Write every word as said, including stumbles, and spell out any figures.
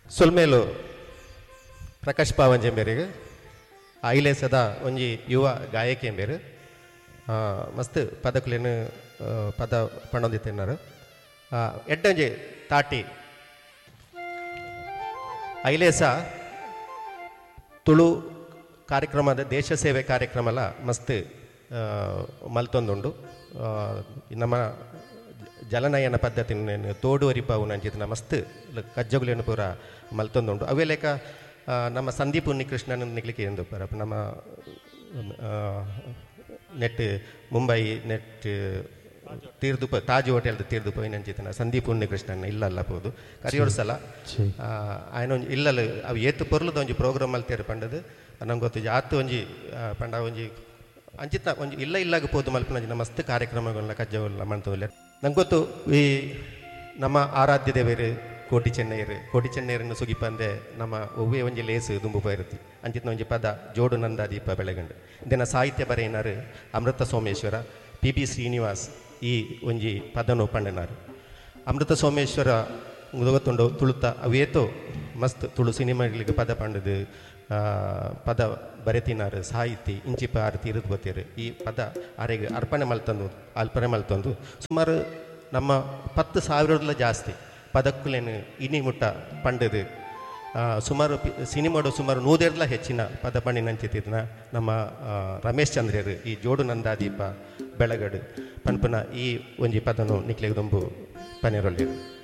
ಸುಲ್ಮೇಲು ಪ್ರಕಾಶ್ ಪಾವಂಜ್ ಎಂಬೇರಿಗೆ ಐಲೇಸದ ಒಂಜಿ ಯುವ ಗಾಯಕಿ ಎಂಬೇರು ಮಸ್ತ್ ಪದಕುಲೇನು ಪದ ಪಂಡೊಂದಿತ್ತೆన్నారు ಎಡ್ಡಂಜಿ ತಾಟಿ ಐಲೇಸ ತುಳು ಕಾರ್ಯಕ್ರಮದ ದೇಶ ಸೇವೆ ಕಾರ್ಯಕ್ರಮಲ ಮಸ್ತ್ ಮಲ್ತೊಂದುಂಡು ನಮ್ಮ ಜಲನಯನ ಪದ್ಧತಿ ತೋಡುವರಿಪಾವು ನಂಚಿನ ಮಸ್ತ್ ಕಜ್ಜಗುಲೇನು ಪೂರ ಮಲ್ತೊಂದುಂಡು ಅವೇ ಲೆಕ್ಕ ನಮ್ಮ ಸಂದೀಪ್ ಉನ್ನಿಕೃಷ್ಣನ್ ನಿಗ್ಲಿಕ್ಕೆ ಎಂದು ಪರ ನಮ್ಮ ನೆಟ್ ಮುಂಬೈ ನೆಟ್ ತೀರ್ದುಪ ತಾಜ್ ಹೋಟೆಲ್ದು ತೀರ್ದುಪ ನಂಚಿನ ಸಂದೀಪ್ ಉನ್ನಿಕೃಷ್ಣನ್ ಇಲ್ಲಲ್ಲ ಪೋದು ಕರಿಯೋಡು ಸಲ ಆಯ್ನ ಒಂಜಿ ಇಲ್ಲಲ್ಲ ಅವು ಏತು ಪೊರ್ಲದ ಒಂಜಿ ಪ್ರೋಗ್ರಾಮ್ ಮಲ್ತೇರು ಪಂಡದು ನಂಗೆ ಗೊತ್ತು ಜಾತು ಒಂಜಿ ಪಂಡ ಒಂಜಿ ಅಂಚಿತ ಒಂಜಿ ಇಲ್ಲ ಇಲ್ಲಾಗ ಪೋದು ಮಲ್ಪನ ಮಸ್ತ್ ಕಾರ್ಯಕ್ರಮಗಳನ್ನ ಕಜ್ಜವಲ್ಲ ಮಾಡ್ತೋಲ್ಲ ನಂಗೆ ಗೊತ್ತು ಈ ನಮ್ಮ ಆರಾಧ್ಯ ದೇವರು ಕೋಟಿ ಚೆನ್ನೈರು ಕೋಟಿ ಚೆನ್ನೈರನ್ನು ಸುಗಿಪಂದೆ ನಮ್ಮ ಒವ್ವೇ ಒಂಜಿ ಲೇಸು ದುಂಬು ಬೈರುತ್ತಿ ಅಂಚಿನ ಒಂಜಿ ಪದ ಜೋಡು ನಂದ ದೀಪ ಬೆಳಗಂಡು ಇದನ್ನ ಸಾಹಿತ್ಯ ಬರೆಯಿನಾರು ಅಮೃತ ಸೋಮೇಶ್ವರ ಪಿ ಬಿ ಶ್ರೀನಿವಾಸ್ ಈ ಒಂಜಿ ಪದನು ಪಂಡನಾರು ಅಮೃತ ಸೋಮೇಶ್ವರ ಗೊತ್ತುಂಡು ತುಳುತ ಅವೇತೋ ಮಸ್ತ್ ತುಳು ಸಿನಿಮಾಗಳಿಗೆ ಪದ ಪಂಡದು ಪದ ಬರೆತಿನಾರು ಸಾಹಿತಿ ಇಂಚಿಪ ಆರು ತೀರದು ಗೊತ್ತಿರು ಈ ಪದ ಆರೆಗೆ ಅರ್ಪಣೆ ಮಲ್ತಂದು ಅರ್ಪಣೆ ಮಲ್ತಂದು ಸುಮಾರು ನಮ್ಮ ಪತ್ತು ಸಾವಿರದಲ್ಲ ಜಾಸ್ತಿ ಪದಕ್ಕಲೇನು ಇನಿ ಮುಟ್ಟ ಪಂಡದು ಸುಮಾರು ಸಿನಿಮಾಡು ಸುಮಾರು ನೂರೆಲ್ಲ ಹೆಚ್ಚಿನ ಪದ ಪಂಡಿನಂಚಿತ್ತಿದ್ನ ನಮ್ಮ ರಮೇಶ್ ಚಂದ್ರರು ಈ ಜೋಡು ನಂದಾದೀಪ ಬೆಳಗಡು ಪನ್ಪನ ಈ ಒಂಜಿ ಪದನು ನಿಕ್ಲೆಗೆ ದುಂಬು ಪನೆರೊಳ್ಳಿರು